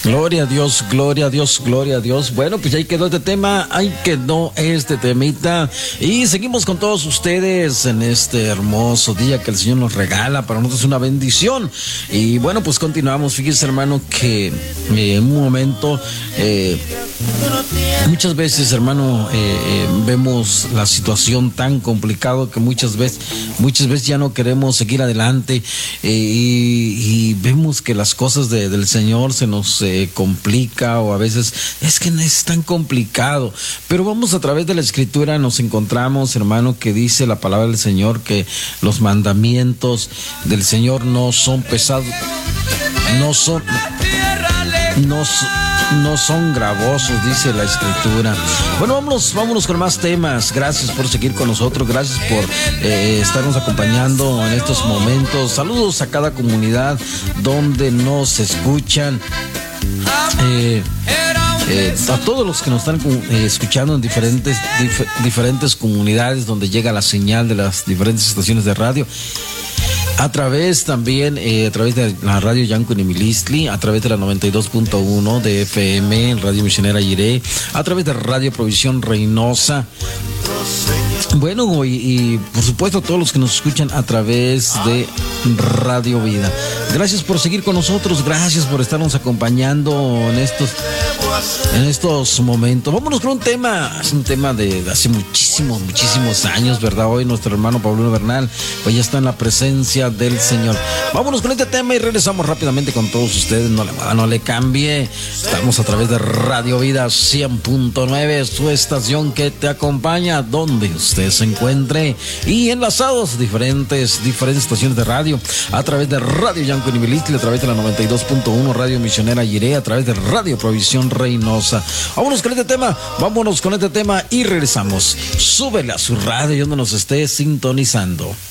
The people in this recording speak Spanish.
Gloria a Dios, gloria a Dios, gloria a Dios. Bueno, pues ahí quedó este tema, ahí quedó este temita. Y seguimos con todos ustedes en este hermoso día que el Señor nos regala. Para nosotros es una bendición. Y bueno, pues continuamos. Fíjese, hermano, que en un momento, muchas veces, hermano, vemos la situación tan complicada que muchas veces ya no queremos seguir adelante. Y vemos que las cosas del Señor se nos complica, o a veces es que no es tan complicado, pero vamos a través de la Escritura, nos encontramos, hermano, que dice la palabra del Señor que los mandamientos del Señor no son pesados, no son gravosos, dice la Escritura. Bueno, vámonos con más temas. Gracias por seguir con nosotros, gracias por estarnos acompañando en estos momentos. Saludos a cada comunidad donde nos escuchan. A todos los que nos están escuchando en diferentes comunidades donde llega la señal de las diferentes estaciones de radio. A través de la radio Yanco Nimilistli, a través de la 92.1 de FM, Radio Misionera Jiré, a través de Radio Provisión Reynosa. Bueno, y por supuesto a todos los que nos escuchan a través de Radio Vida. Gracias por seguir con nosotros, gracias por estarnos acompañando en estos momentos. Vámonos con un tema, es un tema de hace muchísimos años, ¿verdad? Hoy nuestro hermano Pablo Bernal pues ya está en la presencia del Señor. Vámonos con este tema y regresamos rápidamente con todos ustedes. No le cambie. Estamos a través de Radio Vida 100.9, su estación que te acompaña donde usted se encuentre, y enlazados diferentes estaciones de radio, a través de Radio Yanco Nimilistli, a través de la 92.1 Radio Misionera Jiré, a través de Radio Provisión Reynosa. Vámonos con este tema y regresamos. Súbele a su radio donde nos esté sintonizando.